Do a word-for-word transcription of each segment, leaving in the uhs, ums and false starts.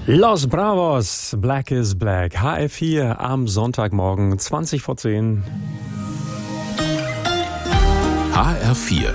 Los Bravos, Black is Black, H F vier am Sonntagmorgen, zwanzig vor zehn. H R vier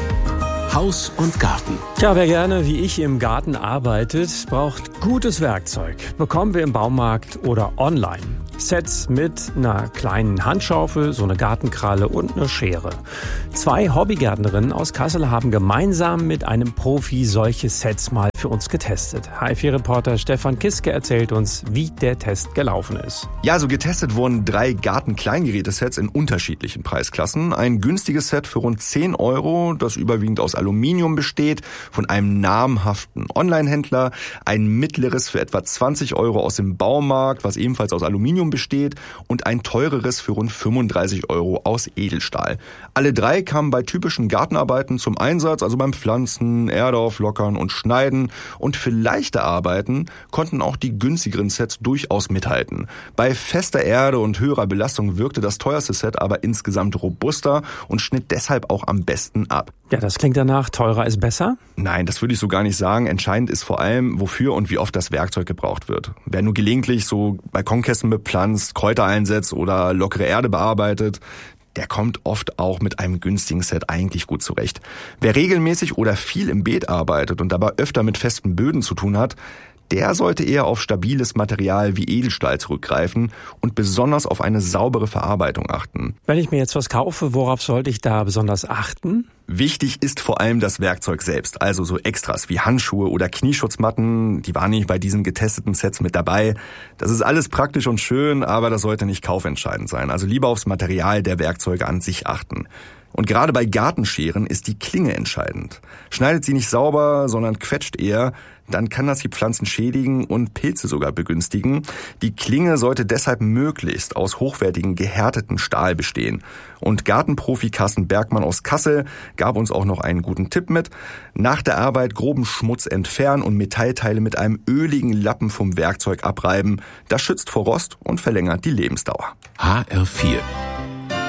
Haus und Garten. Tja, wer gerne wie ich im Garten arbeitet, braucht gutes Werkzeug. Bekommen wir im Baumarkt oder online. Sets mit einer kleinen Handschaufel, so eine Gartenkralle und eine Schere. Zwei Hobbygärtnerinnen aus Kassel haben gemeinsam mit einem Profi solche Sets mal für uns getestet. H F vier-Reporter Stefan Kiske erzählt uns, wie der Test gelaufen ist. Ja, so getestet wurden drei Garten-Kleingeräte-Sets in unterschiedlichen Preisklassen. Ein günstiges Set für rund zehn Euro, das überwiegend aus Aluminium besteht, von einem namhaften Online-Händler. Ein mittleres für etwa zwanzig Euro aus dem Baumarkt, was ebenfalls aus Aluminium besteht, und ein teureres für rund fünfunddreißig Euro aus Edelstahl. Alle drei kamen bei typischen Gartenarbeiten zum Einsatz, also beim Pflanzen, Erde auflockern und Schneiden, und für leichte Arbeiten konnten auch die günstigeren Sets durchaus mithalten. Bei fester Erde und höherer Belastung wirkte das teuerste Set aber insgesamt robuster und schnitt deshalb auch am besten ab. Ja, das klingt danach, teurer ist besser? Nein, das würde ich so gar nicht sagen. Entscheidend ist vor allem, wofür und wie oft das Werkzeug gebraucht wird. Wer nur gelegentlich so Balkonkästen bepflanzt, Kräuter einsetzt oder lockere Erde bearbeitet, der kommt oft auch mit einem günstigen Set eigentlich gut zurecht. Wer regelmäßig oder viel im Beet arbeitet und dabei öfter mit festen Böden zu tun hat, der sollte eher auf stabiles Material wie Edelstahl zurückgreifen und besonders auf eine saubere Verarbeitung achten. Wenn ich mir jetzt was kaufe, worauf sollte ich da besonders achten? Wichtig ist vor allem das Werkzeug selbst, also so Extras wie Handschuhe oder Knieschutzmatten, die waren nicht bei diesen getesteten Sets mit dabei. Das ist alles praktisch und schön, aber das sollte nicht kaufentscheidend sein. Also lieber aufs Material der Werkzeuge an sich achten. Und gerade bei Gartenscheren ist die Klinge entscheidend. Schneidet sie nicht sauber, sondern quetscht eher, dann kann das die Pflanzen schädigen und Pilze sogar begünstigen. Die Klinge sollte deshalb möglichst aus hochwertigen gehärteten Stahl bestehen. Und Gartenprofi Carsten Bergmann aus Kassel gab uns auch noch einen guten Tipp mit. Nach der Arbeit groben Schmutz entfernen und Metallteile mit einem öligen Lappen vom Werkzeug abreiben. Das schützt vor Rost und verlängert die Lebensdauer. H R vier